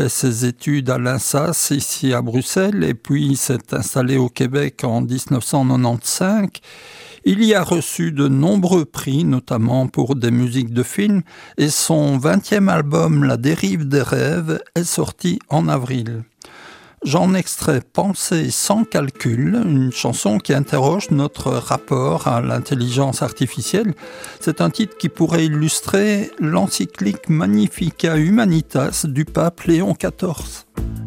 fait ses études à l'INSAS, ici à Bruxelles, et puis s'est installé au Québec en 1995. Il y a reçu de nombreux prix, notamment pour des musiques de films, et son 20e album, La dérive des rêves, est sorti en avril. J'en extrais Penser sans calcul, une chanson qui interroge notre rapport à l'intelligence artificielle. C'est un titre qui pourrait illustrer l'encyclique Magnificat Humanitas du pape Léon XIV.